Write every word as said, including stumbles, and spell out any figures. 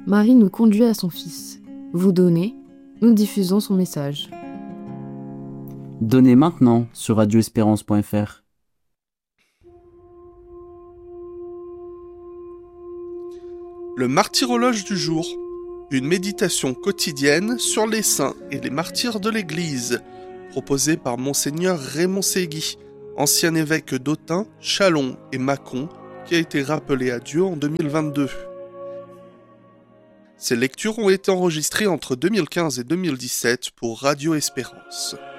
Marie nous conduit à son fils. Vous donnez, nous diffusons son message. Donnez maintenant sur radio espérance point f r. Le martyrologe du jour, une méditation quotidienne sur les saints et les martyrs de l'Église, proposée par Monseigneur Raymond Ségui, ancien évêque d'Autun, Châlons et Mâcon, qui a été rappelé à Dieu en deux mille vingt-deux. Ces lectures ont été enregistrées entre deux mille quinze et deux mille dix-sept pour Radio Espérance.